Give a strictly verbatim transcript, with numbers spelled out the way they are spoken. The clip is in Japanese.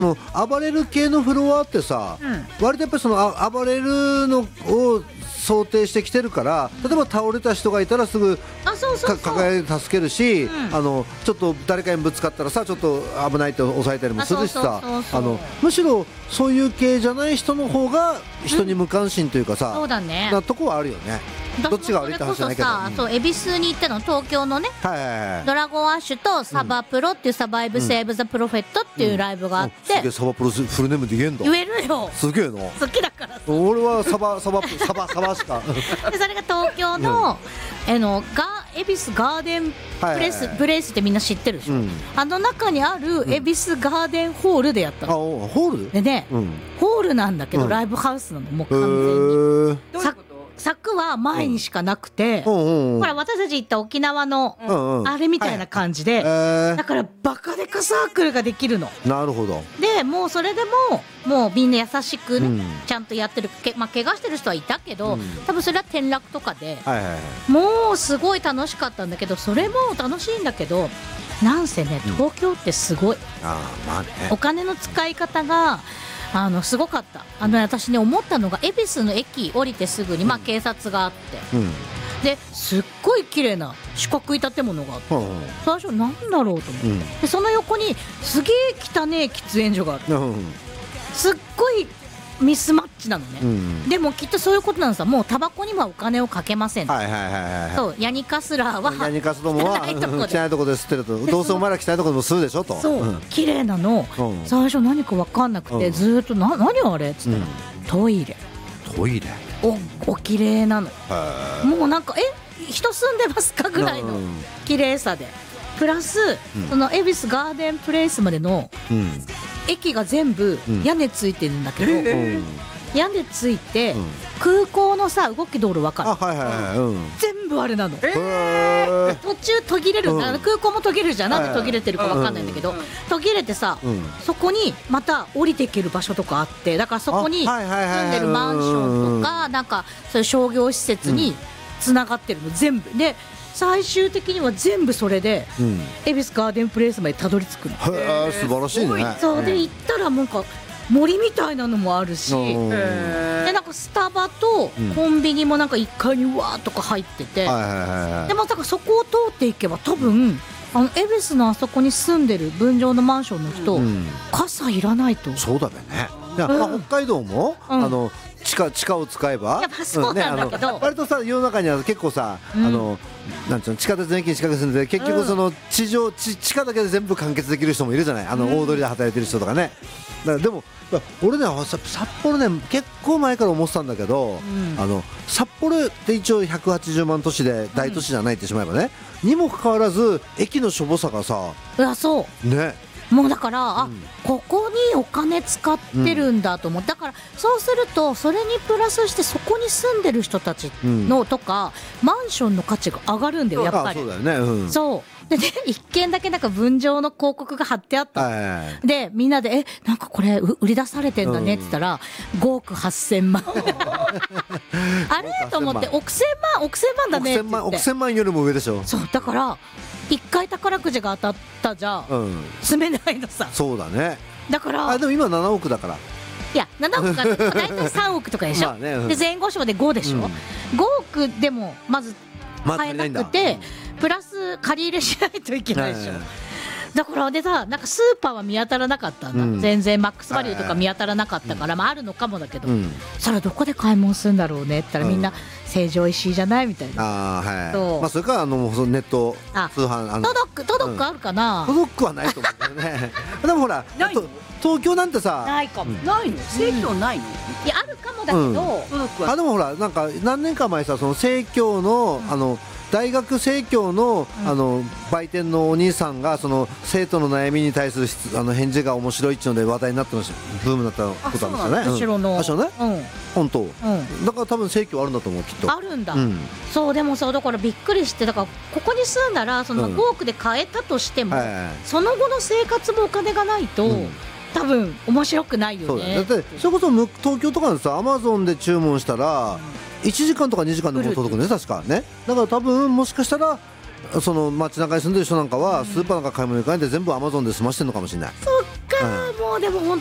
の暴れる系のフロアってさ、 うん、 割とやっぱりそのあ暴れるのを想定してきてるから、例えば倒れた人がいたらすぐあそうそうそうか抱え助けるし、 うん、 あのちょっと誰かにぶつかったらさちょっと危ないって抑えたりもするしさ、 そうそうそうそう、 あのむしろそういう系じゃない人の方が人に無関心というかさ、 うん、そうだね、 なとこはあるよね。どっちが悪いって話じゃないけど、 それこそさ、そう恵比寿に行ったの、東京のね、 はいはいはい、 ドラゴンアッシュとサバプロっていうサバイブセーブザプロフェットっていうライブがあって、 うんうん、すげえサバプロフルネームで言えんだ。 言えるよ、 すげえの好きだからさ。 俺はサバサバサバサバしかでそれが東京の、うん、あのガ恵比寿ガーデンプレス、はいはいはい、プレイスってみんな知ってるでしょ、うん、あの中にある恵比寿ガーデンホールでやったの、 うん、あホールでね、うん、ホールなんだけど、うん、ライブハウスなの、もう完全に。柵は前にしかなくて、うんうんうん、ほら私たち行った沖縄の、うんうん、あれみたいな感じで、はい、だからバカデカサークルができるの。 なるほど。 でもうそれでももうみんな優しくね、うん、ちゃんとやってるけ、まあ、怪我してる人はいたけど、うん、多分それは転落とかで、はいはいはい、もうすごい楽しかったんだけど、それも楽しいんだけど、なんせね東京ってすごい、うん、あまあね、お金の使い方があのすごかった。あの私ね思ったのが、恵比寿の駅降りてすぐに、まあ、警察があって、うん、ですっごい綺麗な四角い建物があって、うん、最初なんだろうと思って、うん、でその横にすげえ汚ねえ喫煙所がある、うん、すっごいミスマッチなのね、うん、でもきっとそういうことなんですよ。もうタバコにはお金をかけません、はいはいはいはい、そうヤニカスラーはヤニカスどもは汚いとこで吸ってると、どうせお前ら汚いとこでも吸うでしょと、 そう、うん、綺麗なの、うん、最初何か分かんなくて、うん、ずっとな何あれっつったら、うん、トイレトイレおお綺麗なの、もうなんかえ人住んでますかぐらいの綺麗さで、プラス、うん、その恵比寿ガーデンプレイスまでの、うん、駅が全部屋根ついてるんだけど、うん、屋根ついて、うん、空港のさ動き道路分かる、あ、はいはいはい、うん、全部あれなの、えー、途中途切れる、うん、空港も途切れるじゃん、なんで途切れてるか分かんないんだけど、うん、途切れてさ、うん、そこにまた降りていける場所とかあって、だからそこに住んでるマンションとかなんかそういう商業施設につながってるの全部で、最終的には全部それで、うん、恵比寿ガーデンプレイスまでたどり着くの。 へー、素晴らしいね。 そうで行ったらなんか森みたいなのもあるし、でなんかスタバとコンビニもなんかいっかいにわーっとか入ってて、うん、でもだからそこを通っていけば多分あの恵比寿のあそこに住んでる分譲のマンションの人、うん、傘いらないと。 そうだね。いや、まあ、北海道も、うん、あの地下、地下を使えば、 やっぱそうなんだけど、 うんね、割とさ世の中には結構さ、うん、あのなんていうの、地下鉄の駅に近くに住んで結局その地上、うん、地, 地下だけで全部完結できる人もいるじゃない、あの大通りで働いてる人とかね。だからでも俺ね札幌ね結構前から思ってたんだけど、うん、あの札幌って一応ひゃくはちじゅうまん都市で大都市じゃないってしまえばね、うん、にもかかわらず駅のしょぼさがさ、 いやそうね、もうだから、あ、うん、ここにお金使ってるんだと思って、だからそうするとそれにプラスしてそこに住んでる人たちのとか、うん、マンションの価値が上がるんだよやっぱり。 そうだよね、うん、そうでね、一軒だけなんか分譲の広告が貼ってあった、はい、でみんなでえなんかこれ売り出されてんだねって言ったら、うん、ごおくはっせんまんあれと思って、億千万億千万だねって言って、 億千万よりも上でしょ。 そうだから一回宝くじが当たったじゃ、うん、住めないのさ。そうだね。だからあでも今ななおくだから、 いやななおくが大体さんおくとかでしょ、まあね、うん、で前後賞でごでしょ、うん、ごおくでもまず買えなくて、プラス借り入れしないといけないでしょ、はい、だからでさ、なんかスーパーは見当たらなかったんだ、うん、全然マックスバリューとか見当たらなかったから、まあ、あるのかもだけど、うん、それはどこで買い物するんだろうねって言ったら、みんな成城石井じゃないみたいな、あ、はい、そう、まあ、 それからあのネット通販、あのトドックトドックあるかな、 トドックはないと思うんだよねでもほら東京なんてさないかも、 うん、ないの生協ないの、 いやあるかもだけど、 うん、あでもほらなんか何年か前さその生協の、うん、あの大学生協の、うん、あの売店のお兄さんがその生徒の悩みに対するあの返事が面白いっていうので話題になってました。ブームになったことなんですよね。 後ろの後ろね、うん、本当、うん、だから多分生協あるんだと思う、きっとあるんだ、うん、そうでもそうだからびっくりして、だからここに住んだらそのごおくで買えたとしても、うん、はいはい、その後の生活もお金がないと、うん、多分面白くないよね。 そうだ、だってそれこそ東京とかでさアマゾンで注文したら、うん、いちじかんとかにじかんでもう届くね、確かね。だから多分もしかしたらその街中に住んでる人なんかは、うん、スーパーなんか買い物行かないで全部アマゾンで済ましてるのかもしれない。 そっか、うん、もうでも本